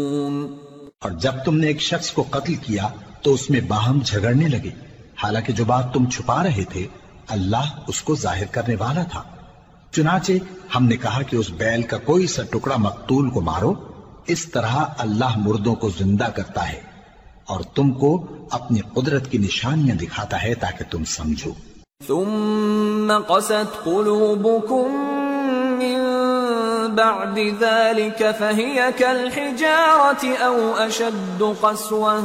और जब तुमने एक शख्स को कत्ल किया तो उसमें बाहम झगड़ने लगे, हालांकि जो बात तुम छुपा रहे थे अल्लाह उसको जाहिर करने वाला था। चुनाचे हमने कहा कि उस बैल का कोई सा टुकड़ा मकतूल को मारो। इस तरह अल्लाह मुर्दों को जिंदा करता है और तुमको अपनी कुदरत की निशानियां दिखाता है ताकि तुम समझो। सुम्मा क़सत क़ुलूबुकुम मिन बअदि ज़ालिका फ़हिय कल हिजारति औ अशद्दु क़स्वा